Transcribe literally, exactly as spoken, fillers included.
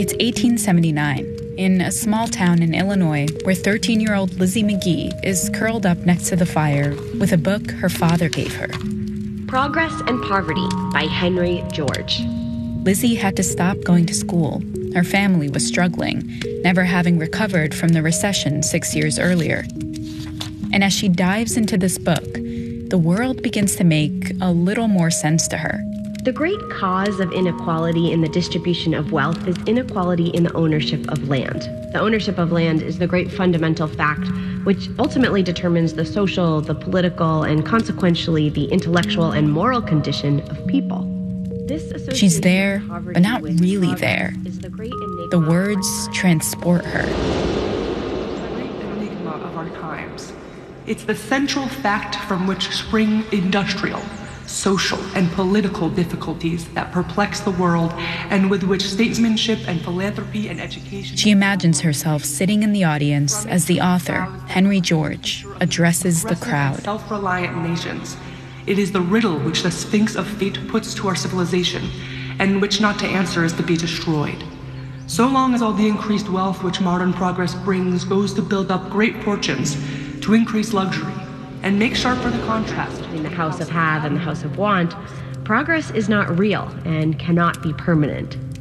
It's eighteen seventy-nine, in a small town in Illinois where thirteen-year-old Lizzie McGee is curled up next to the fire with a book her father gave her. Progress and Poverty by Henry George. Lizzie had to stop going to school. Her family was struggling, never having recovered from the recession six years earlier. And as she dives into this book, the world begins to make a little more sense to her. The great cause of inequality in the distribution of wealth is inequality in the ownership of land. The ownership of land is the great fundamental fact which ultimately determines the social, the political, and consequentially the intellectual and moral condition of people. This She's there, but not really there. The, the words transport her. It's the great enigma of our times. It's the central fact from which spring industrial, social, and political difficulties that perplex the world and with which statesmanship and philanthropy and education... She imagines herself sitting in the audience as the author, Henry George, addresses the crowd. Self-reliant nations. It is the riddle which the Sphinx of Fate puts to our civilization, and which not to answer is to be destroyed. So long as all the increased wealth which modern progress brings goes to build up great fortunes, to increase luxury, and make sharper the contrast between the house of have and the house of want, progress is not real and cannot be permanent.